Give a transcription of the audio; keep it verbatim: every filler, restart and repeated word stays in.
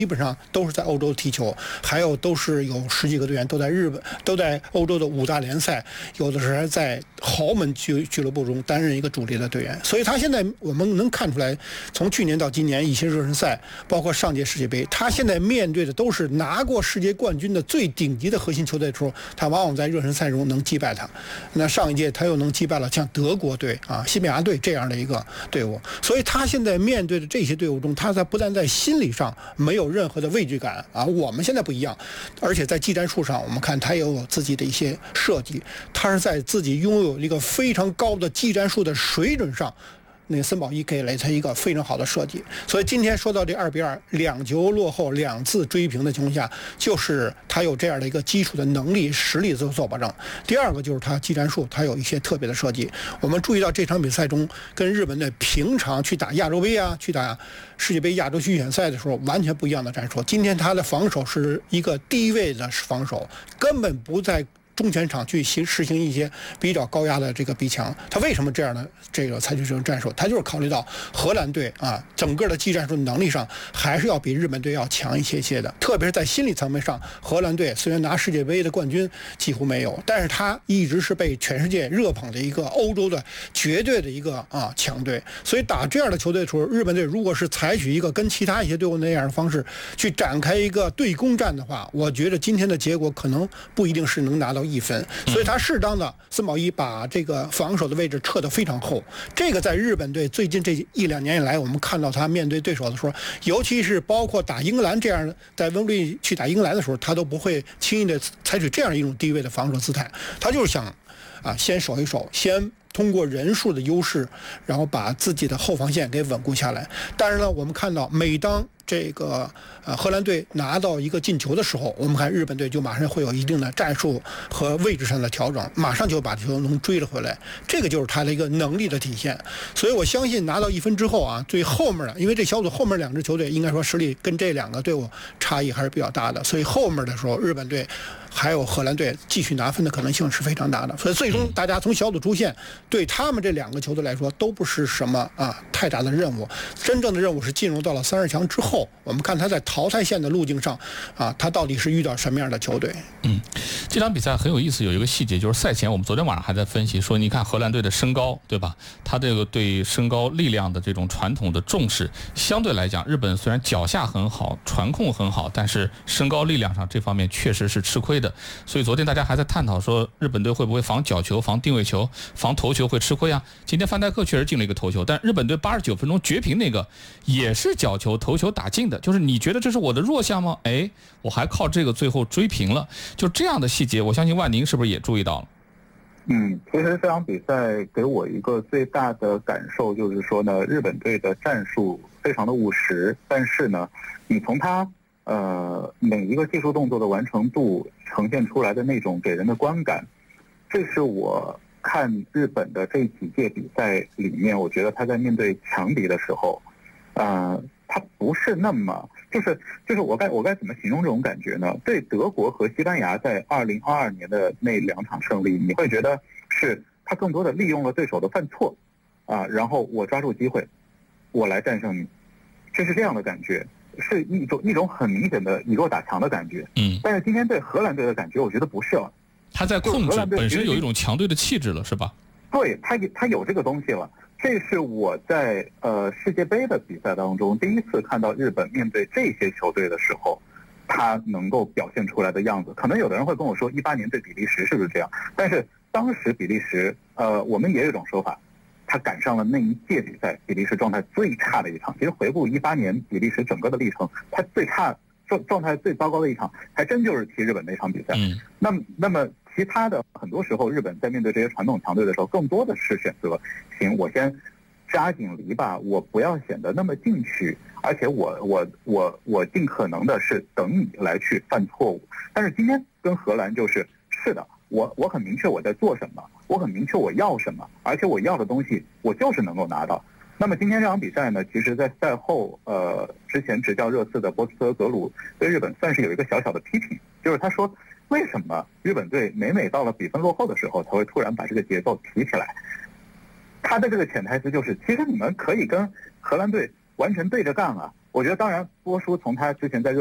基本上都是在欧洲踢球，还有都是有十几个队员都在日本，都在欧洲的五大联赛，有的时候还在豪门俱俱乐部中担任一个主力的队员。所以他现在我们能看出来，从去年到今年一些热身赛，包括上届世界杯，他现在面对的都是拿过世界冠军的最顶级的核心球队的时候，他往往在热身赛中能击败他。那上一届他又能击败了像德国队啊、西班牙队这样的一个队伍，所以他现在面对的这些队伍中，他在不但在心理上没有任何的畏惧感啊，我们现在不一样，而且在技战术上，我们看他也有自己的一些设计，他是在自己拥有一个非常高的技战术的水准上。那个森保一给了他一个非常好的设计，所以今天说到这二比二两球落后两次追平的情况下，就是他有这样的一个基础的能力实力做做保证。第二个就是他技战术，他有一些特别的设计。我们注意到这场比赛中，跟日本队平常去打亚洲杯啊，去打世界杯亚洲区预选赛的时候，完全不一样的战术。今天他的防守是一个低位的防守，根本不在中前场去行实行一些比较高压的这个逼抢。他为什么这样的这个采取这种战术？他就是考虑到荷兰队啊，整个的技战术能力上还是要比日本队要强一些些的，特别是在心理层面上，荷兰队虽然拿世界杯的冠军几乎没有，但是他一直是被全世界热捧的一个欧洲的绝对的一个啊强队。所以打这样的球队的时候，日本队如果是采取一个跟其他一些队伍那样的方式去展开一个对攻战的话，我觉得今天的结果可能不一定是能拿到一分。所以他适当的森保一把这个防守的位置撤得非常厚，这个在日本队最近这一两年以来，我们看到他面对对手的时候，尤其是包括打英格兰这样，在温布利去打英格兰的时候，他都不会轻易的采取这样一种低位的防守姿态，他就是想啊先守一守，先通过人数的优势，然后把自己的后防线给稳固下来。但是呢，我们看到每当这个呃荷兰队拿到一个进球的时候，我们看日本队就马上会有一定的战术和位置上的调整，马上就把球能追了回来，这个就是他的一个能力的体现。所以我相信拿到一分之后啊，最后面的，因为这小组后面两支球队应该说实力跟这两个队伍差异还是比较大的，所以后面的时候日本队还有荷兰队继续拿分的可能性是非常大的。所以最终大家从小组出线，对他们这两个球队来说都不是什么啊太大的任务，真正的任务是进入到了三十强之后，我们看他在淘汰线的路径上啊，他到底是遇到什么样的球队。 嗯，这场比赛很有意思，有一个细节就是赛前我们昨天晚上还在分析说，你看荷兰队的身高，对吧？他这个对身高力量的这种传统的重视，相对来讲日本虽然脚下很好，传控很好，但是身高力量上这方面确实是吃亏的。所以昨天大家还在探讨说，日本队会不会防角球、防定位球、防头球会吃亏啊？今天范戴克确实进了一个头球，但日本队八十九分钟绝平那个也是角球、头球打进的，就是你觉得这是我的弱项吗？哎，我还靠这个最后追平了，就这样的细节，我相信万宁是不是也注意到了？ 嗯，其实这场比赛给我一个最大的感受就是说呢，日本队的战术非常的务实，但是呢，你从他呃每一个技术动作的完成度呈现出来的那种给人的观感，这是我看日本的这几届比赛里面，我觉得他在面对强敌的时候，呃，他不是那么就是就是我该我该怎么形容这种感觉呢？对德国和西班牙在二零二二年的那两场胜利，你会觉得是他更多的利用了对手的犯错，啊，然后我抓住机会，我来战胜你，这是这样的感觉，是一种一种很明显的以弱打强的感觉。 嗯， 但是今天对荷兰队的感觉，我觉得不是了。 他在控制，本身有一种强队的气质了，是吧？ 对，他他有这个东西了。这是我在呃世界杯的比赛当中第一次看到日本面对这些球队的时候，他能够表现出来的样子。可能有的人会跟我说，一八年对比利时是不是这样？但是当时比利时，呃，我们也有一种说法，他赶上了那一届比赛比利时状态最差的一场。其实回顾一八年比利时整个的历程，他最差状状态最糟糕的一场，还真就是踢日本那场比赛。 嗯， 那么那么。其他的很多时候，日本在面对这些传统强队的时候，更多的是选择，行，我先扎紧篱笆，我不要显得那么进取，而且我我我我尽可能的是等你来去犯错误。但是今天跟荷兰就是，是的，我我很明确我在做什么，我很明确我要什么，而且我要的东西我就是能够拿到。那么今天这场比赛呢，其实在赛后，呃，之前执教热刺的波斯特格鲁对日本算是有一个小小的批评，就是他说，为什么日本队每每到了比分落后的时候，才会突然把这个节奏提起来？他的这个潜台词就是，其实你们可以跟荷兰队完全对着干啊， 我觉得当然波叔从他之前在热